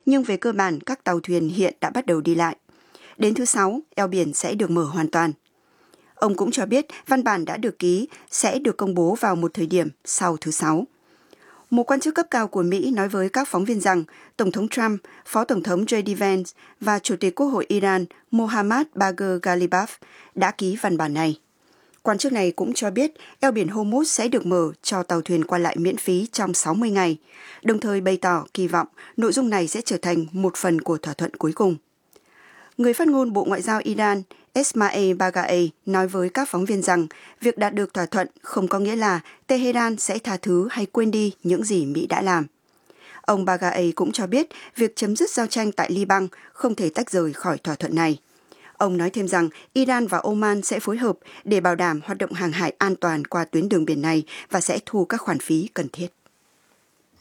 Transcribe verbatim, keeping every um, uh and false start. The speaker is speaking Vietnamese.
nhưng về cơ bản các tàu thuyền hiện đã bắt đầu đi lại. Đến thứ Sáu, eo biển sẽ được mở hoàn toàn. Ông cũng cho biết văn bản đã được ký sẽ được công bố vào một thời điểm sau thứ Sáu. Một quan chức cấp cao của Mỹ nói với các phóng viên rằng Tổng thống Trump, Phó Tổng thống J D Vance và Chủ tịch Quốc hội Iran Mohammad Bagher Ghalibaf đã ký văn bản này. Quan chức này cũng cho biết eo biển Hormuz sẽ được mở cho tàu thuyền qua lại miễn phí trong sáu mươi ngày, đồng thời bày tỏ kỳ vọng nội dung này sẽ trở thành một phần của thỏa thuận cuối cùng. Người phát ngôn Bộ Ngoại giao Iran Esmail Baghaei nói với các phóng viên rằng việc đạt được thỏa thuận không có nghĩa là Tehran sẽ tha thứ hay quên đi những gì Mỹ đã làm. Ông Baghaei cũng cho biết việc chấm dứt giao tranh tại Liban không thể tách rời khỏi thỏa thuận này. Ông nói thêm rằng Iran và Oman sẽ phối hợp để bảo đảm hoạt động hàng hải an toàn qua tuyến đường biển này và sẽ thu các khoản phí cần thiết.